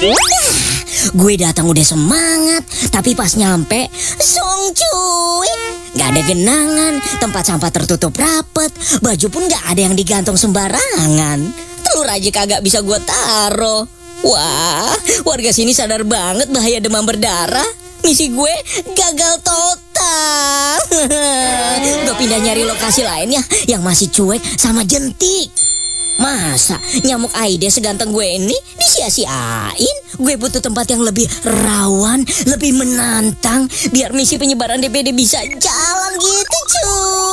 Gue datang udah semangat, tapi pas nyampe, song cuy, gak ada genangan, tempat sampah tertutup rapet, baju pun gak ada yang digantung sembarangan. Telur aja kagak bisa gue taro. Wah, warga sini sadar banget bahaya demam berdarah. Misi gue gagal total. Gue pindah nyari lokasi lainnya yang masih cuek sama jentik. Masa nyamuk Aedes seganteng gue ini disia-siain? Gue butuh tempat yang lebih rawan, lebih menantang, biar misi penyebaran DPD bisa jalan gitu cuy.